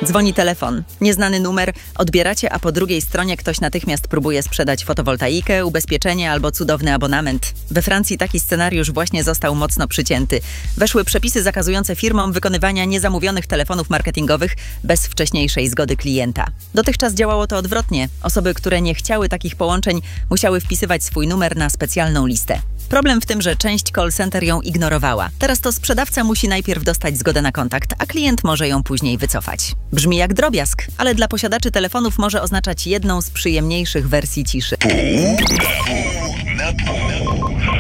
Dzwoni telefon. Nieznany numer, odbieracie, a po drugiej stronie ktoś natychmiast próbuje sprzedać fotowoltaikę, ubezpieczenie albo cudowny abonament. We Francji taki scenariusz właśnie został mocno przycięty. Weszły przepisy zakazujące firmom wykonywania niezamówionych telefonów marketingowych bez wcześniejszej zgody klienta. Dotychczas działało to odwrotnie. Osoby, które nie chciały takich połączeń, musiały wpisywać swój numer na specjalną listę. Problem w tym, że część call center ją ignorowała. Teraz to sprzedawca musi najpierw dostać zgodę na kontakt, a klient może ją później wycofać. Brzmi jak drobiazg, ale dla posiadaczy telefonów może oznaczać jedną z przyjemniejszych wersji ciszy. Pół na pół.